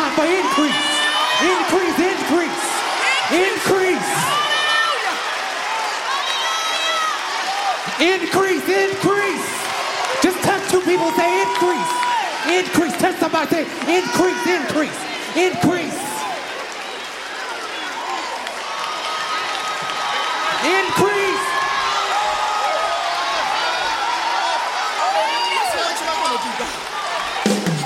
time for increase. Increase, increase, increase. Increase, increase. Just touch two people, say increase. Increase, touch somebody, say increase, increase, increase. Increase.